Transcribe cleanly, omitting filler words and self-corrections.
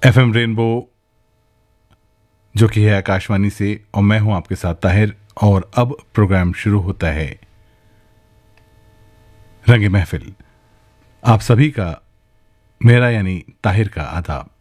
FM rainbow जो कि है आकाशवाणी से, और मैं हूं आपके साथ ताहिर। और अब प्रोग्राम शुरू होता है रंगे महफिल। आप सभी का, मेरा यानी ताहिर का आदाब।